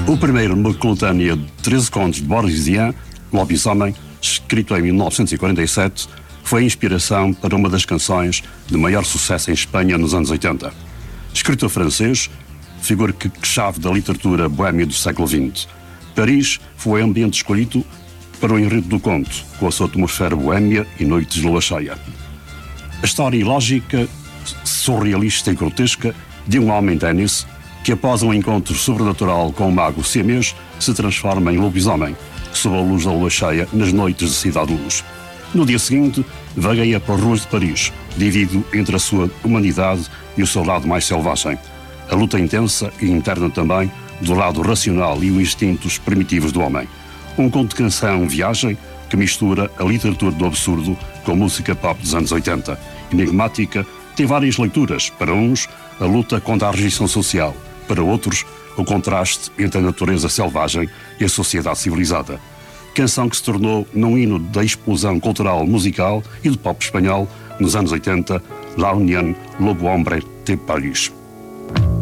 O primeiro, numa coletânea de 13 contos de Boris Vian, Lobisomem, escrito em 1947, foi a inspiração para uma das canções de maior sucesso em Espanha nos anos 80. Escritor francês, figura-chave da literatura boêmia do século XX. Paris foi o ambiente escolhido para o enredo do conto, com a sua atmosfera boêmia e noites de lua cheia. A história ilógica, surrealista e grotesca de um homem ténis que, após um encontro sobrenatural com o mago siamês, se transforma em lobisomem, sob a luz da lua cheia nas noites de Cidade de Luz. No dia seguinte, vagueia pelas ruas de Paris, dividido entre a sua humanidade e o seu lado mais selvagem. A luta intensa e interna também do lado racional e os instintos primitivos do homem. Um conto de canção-viagem que mistura a literatura do absurdo com a música pop dos anos 80. Enigmática, tem várias leituras. Para uns, a luta contra a rejeição social. Para outros, o contraste entre a natureza selvagem e a sociedade civilizada. Canção que se tornou num hino da explosão cultural musical e do pop espanhol nos anos 80, La Unión, Lobo Hombre de Paris.